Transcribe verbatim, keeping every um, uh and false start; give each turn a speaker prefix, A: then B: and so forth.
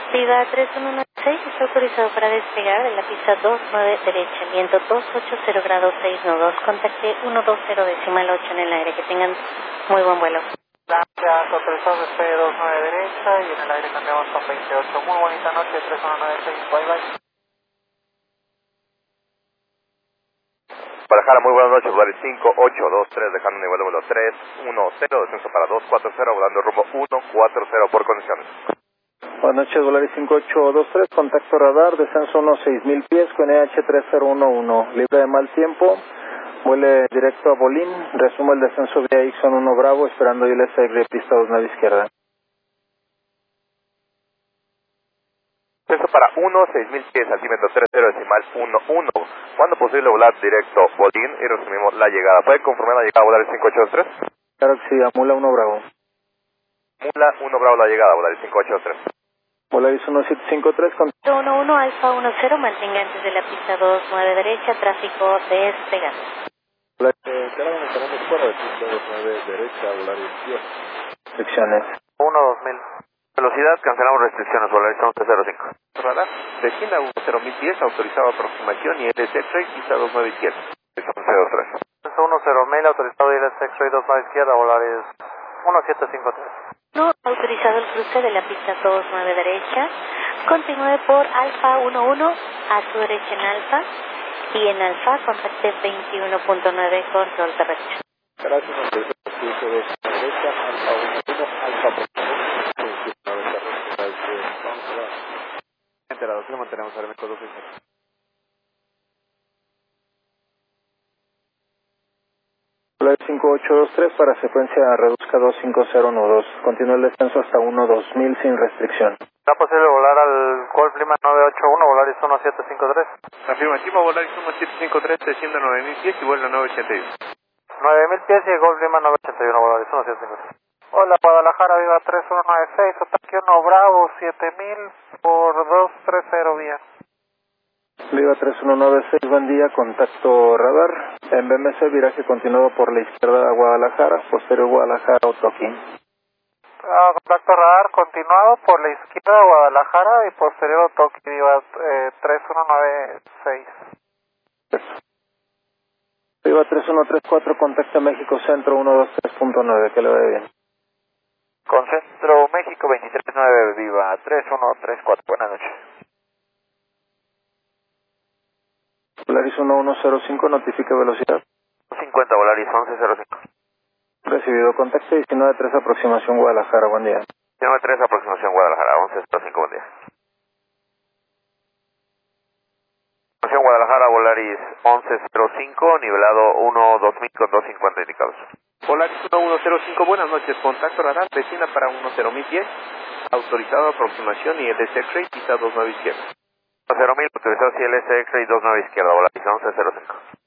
A: Viva tres uno nueve seis, está autorizado para despegar de la pista dos nueve derecha, viento dos ocho cero grados seis nudos, contacte uno dos cero decimal ocho en el aire, que tengan muy buen vuelo.
B: Gracias, autorizado despegue dos nueve derecha y en el aire cambiamos con veintiocho. Muy bonita noche, tres uno nueve seis, bye bye.
C: Guadalajara, muy buenas noches, Volaris cinco ocho dos tres, dejando un nivel de vuelo tres uno cero, descenso para dos cuatro cero, volando rumbo uno cuatro cero por condiciones.
D: Buenas noches, Volaris cinco ocho dos tres, contacto radar, descenso unos seis mil pies con E H tres cero uno uno, libre de mal tiempo, vuele directo a Bolín, resumo el descenso vía Ixon uno Bravo, esperando I L S de pista dos nueve izquierda.
C: Descenso para uno, seis mil pies, altímetro tres cero decimal uno uno. Cuando posible volar directo Bolín y resumimos la llegada. ¿Puede confirmar la llegada Volaris cinco ocho dos tres?
D: Claro que sí, a Mula uno Bravo.
C: Mula uno Bravo la llegada, Volaris cinco ocho dos tres.
D: Volaris uno siete cinco tres, con...
A: uno uno Alfa uno cero, mantenga antes de la pista dos nueve derecha, tráfico despegado.
D: Volaris...
E: Eh, Caravana esperando fuera de pista dos nueve derecha, Volaris diez.
D: Restricciones.
B: uno dos mil.
C: Velocidad, cancelamos restricciones, Volaris once cero cinco.
B: Radar, descienda uno cero mil pies, autorizado aproximación y L S X-ray, pista dos nueve izquierda.
C: once cero tres.
B: uno cero mil, autorizado L S X-ray dos nueve izquierda, Volaris uno siete cinco tres.
A: No autorizado el cruce de la pista dos nueve derecha, continúe por Alfa uno uno, a su derecha en Alfa, y en Alfa contacte veintiuno punto nueve, control terrestre.
E: Gracias, autorizado pista dos nueve derecha, Alfa uno uno, Alfa por favor.
B: Enterado, se lo mantenemos ahora mismo dos seis cero.
D: Volaris cinco ocho dos tres para secuencia reduzca dos cinco cero nudos. Continúa el descenso hasta uno dos mil sin restricción.
B: ¿Está posible volar al Golf Lima nueve ocho uno, Volaris uno siete cinco tres?
F: Afirmativo, Volaris uno siete cinco tres, desciende a nueve mil pies y vuela a nueve ochenta y uno.
B: nueve mil pies y Golf Lima nueve ochenta y uno, Volaris uno siete cinco tres. Hola, Guadalajara, viva tres uno nueve seis, ataque uno Bravo, siete mil por dos tres cero vía.
D: Viva tres uno nueve seis, buen día, contacto radar. En B M C, viraje continuado por la izquierda a Guadalajara, posterior Guadalajara, Otoqui.
B: Ah, contacto radar continuado por la izquierda Guadalajara y posterior Otoqui, viva eh, tres uno nueve seis.
D: Viva tres uno tres cuatro, contacto México Centro uno dos tres punto nueve, que le vaya bien.
B: Con Centro México veintitrés nueve, viva tres uno tres cuatro, buenas noches.
D: Volaris uno uno cero cinco, notifique velocidad.
C: cincuenta, Volaris once cero cinco.
D: Recibido, contacto diecinueve tres, aproximación Guadalajara, buen día.
C: diecinueve tres, aproximación Guadalajara, once cero cinco, buen día. Aproximación Guadalajara, Volaris once cero cinco, nivelado uno dos mil con doscientos cincuenta indicados.
F: Volaris uno uno cero cinco, buenas noches, contacto radar, descienda para uno cero mil pies, autorizado aproximación y L S X-ray, pista dos nueve izquierda.
C: cero mil, autorizado C L S X-ray dos nueve izquierda, Volaris once cero cinco.